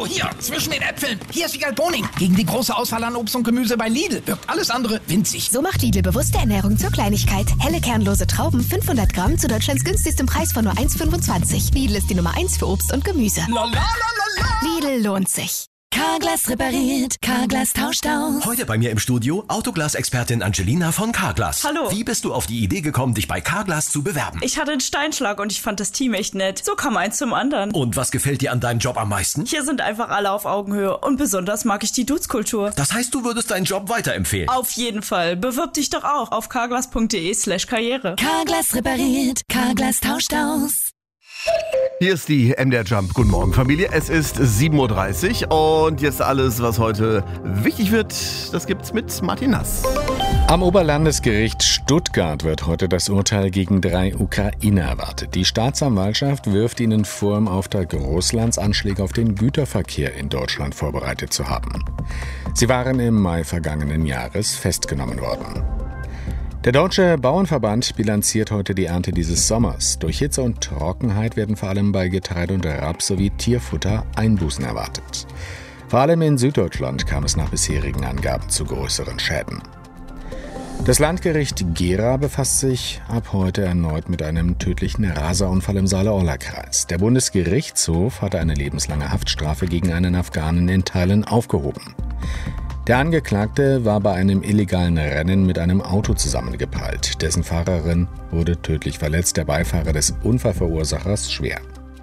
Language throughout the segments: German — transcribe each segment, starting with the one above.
hier, zwischen den Äpfeln. Hier ist Wiegald Boning. Gegen die große Auswahl an Obst und Gemüse bei Lidl wirkt alles andere winzig. So macht Lidl bewusste Ernährung zur Kleinigkeit. Helle kernlose Trauben 500 Gramm zu Deutschlands günstigstem Preis von nur 1,25. Lidl ist die Nummer 1 für Obst und Gemüse. Lidl lohnt sich. Carglass repariert, Carglass tauscht aus. Heute bei mir im Studio Autoglas-Expertin Angelina von Carglass. Hallo. Wie bist du auf die Idee gekommen, dich bei Carglass zu bewerben? Ich hatte einen Steinschlag und ich fand das Team echt nett. So kam eins zum anderen. Und was gefällt dir an deinem Job am meisten? Hier sind einfach alle auf Augenhöhe und besonders mag ich die Dudes-Kultur. Das heißt, du würdest deinen Job weiterempfehlen? Auf jeden Fall. Bewirb dich doch auch auf carglass.de/karriere. Carglass repariert, Carglass tauscht aus. Hier ist die MDR Jump. Guten Morgen, Familie. Es ist 7.30 Uhr und jetzt alles, was heute wichtig wird, das gibt's mit Martin Nass. Am Oberlandesgericht Stuttgart wird heute das Urteil gegen 3 Ukrainer erwartet. Die Staatsanwaltschaft wirft ihnen vor, im Auftrag Russlands Anschläge auf den Güterverkehr in Deutschland vorbereitet zu haben. Sie waren im Mai vergangenen Jahres festgenommen worden. Der Deutsche Bauernverband bilanziert heute die Ernte dieses Sommers. Durch Hitze und Trockenheit werden vor allem bei Getreide und Raps sowie Tierfutter Einbußen erwartet. Vor allem in Süddeutschland kam es nach bisherigen Angaben zu größeren Schäden. Das Landgericht Gera befasst sich ab heute erneut mit einem tödlichen Raserunfall im Saale-Orla-Kreis. Der Bundesgerichtshof hatte eine lebenslange Haftstrafe gegen einen Afghanen in Teilen aufgehoben. Der Angeklagte war bei einem illegalen Rennen mit einem Auto zusammengeprallt. Dessen Fahrerin wurde tödlich verletzt, der Beifahrer des Unfallverursachers schwer.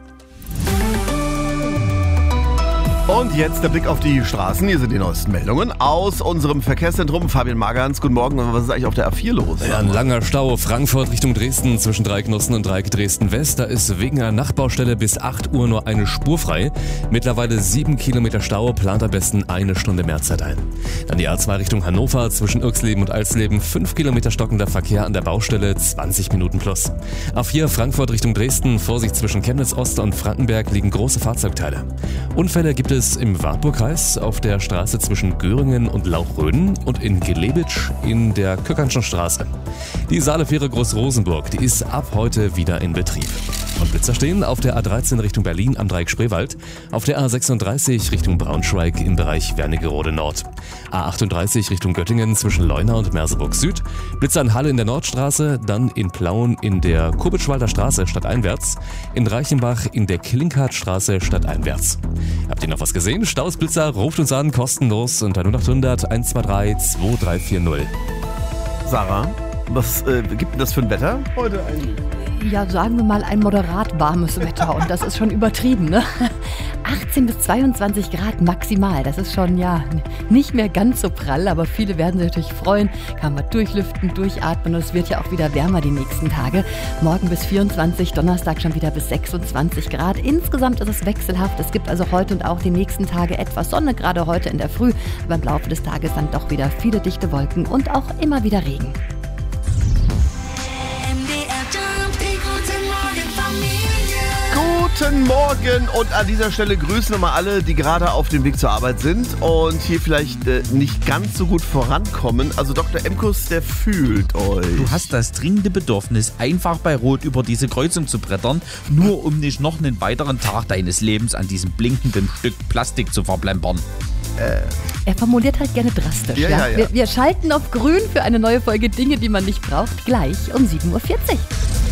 Und jetzt der Blick auf die Straßen. Hier sind die neuesten Meldungen aus unserem Verkehrszentrum. Fabian Magerns, guten Morgen. Was ist eigentlich auf der A4 los? Ja, ein langer Stau. Frankfurt Richtung Dresden zwischen Dreiecknossen und Dreieck Dresden-West. Da ist wegen einer Nachtbaustelle bis 8 Uhr nur eine Spur frei. Mittlerweile 7 Kilometer Stau, plant am besten 1 Stunde mehr Zeit ein. Dann die A2 Richtung Hannover zwischen Irxleben und Alsleben. 5 Kilometer stockender Verkehr an der Baustelle, 20 Minuten plus. A4 Frankfurt Richtung Dresden. Vorsicht, zwischen Chemnitz-Ost und Frankenberg liegen große Fahrzeugteile. Unfälle gibt es im Wartburgkreis auf der Straße zwischen Göringen und Lauchröden und in Gelebitsch in der Köckernschen Straße. Die Saalefähre Groß-Rosenburg, die ist ab heute wieder in Betrieb. Und Blitzer stehen auf der A13 Richtung Berlin am Dreieck Spreewald, auf der A36 Richtung Braunschweig im Bereich Wernigerode Nord, A38 Richtung Göttingen zwischen Leuna und Merseburg Süd, Blitzer in Halle in der Nordstraße, dann in Plauen in der Kubitschwalder Straße stadteinwärts, in Reichenbach in der Klinkartstraße stadteinwärts. Habt ihr noch was gesehen? Staus, Blitzer, ruft uns an, kostenlos unter 0800 123 2340. Sarah, was gibt denn das für ein Wetter heute eigentlich? Ja, sagen wir mal ein moderat warmes Wetter und das ist schon übertrieben, ne? 18 bis 22 Grad maximal, das ist schon, ja, nicht mehr ganz so prall, aber viele werden sich natürlich freuen, kann man durchlüften, durchatmen und es wird ja auch wieder wärmer die nächsten Tage. Morgen bis 24, Donnerstag schon wieder bis 26 Grad. Insgesamt ist es wechselhaft, es gibt also heute und auch die nächsten Tage etwas Sonne, gerade heute in der Früh, aber im Laufe des Tages dann doch wieder viele dichte Wolken und auch immer wieder Regen. Guten Morgen und an dieser Stelle grüßen wir mal alle, die gerade auf dem Weg zur Arbeit sind und hier vielleicht nicht ganz so gut vorankommen. Also Dr. Emkus, der fühlt euch. Du hast das dringende Bedürfnis, einfach bei Rot über diese Kreuzung zu brettern, nur um nicht noch einen weiteren Tag deines Lebens an diesem blinkenden Stück Plastik zu verplempern. Er formuliert halt gerne drastisch. Ja. Wir schalten auf grün für eine neue Folge Dinge, die man nicht braucht, gleich um 7.40 Uhr.